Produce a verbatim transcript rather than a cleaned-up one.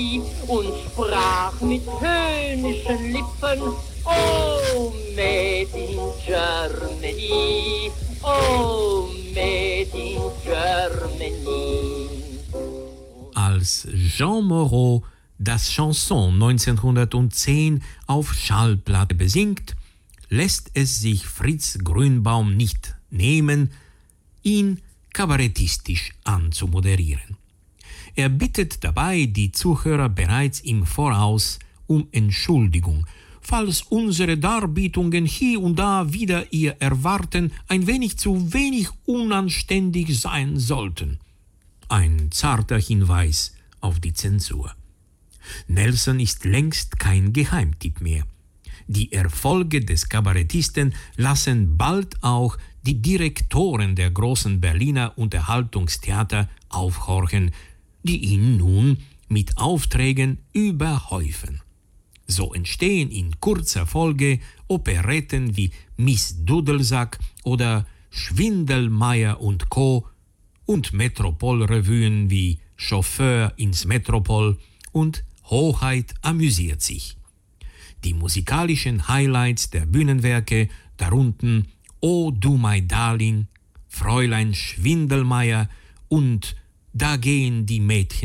und sprach mit höhnischen Lippen: Oh, made in Germany, oh, made in Germany. Als Jean Moreau das Chanson neunzehnhundertzehn auf Schallplatte besingt, lässt es sich Fritz Grünbaum nicht nehmen, ihn kabarettistisch anzumoderieren. Er bittet dabei die Zuhörer bereits im Voraus um Entschuldigung, falls unsere Darbietungen hier und da wieder ihr Erwarten ein wenig zu wenig unanständig sein sollten. Ein zarter Hinweis auf die Zensur. Nelson ist längst kein Geheimtipp mehr. Die Erfolge des Kabarettisten lassen bald auch die Direktoren der großen Berliner Unterhaltungstheater aufhorchen, die ihn nun mit Aufträgen überhäufen. So entstehen in kurzer Folge Operetten wie Miss Dudelsack oder Schwindelmeyer und Co. und Metropolrevuen wie Chauffeur ins Metropol und Hoheit amüsiert sich. Die musikalischen Highlights der Bühnenwerke, darunter O du mein Darling, Fräulein Schwindelmeyer und Da gehen die Mädchen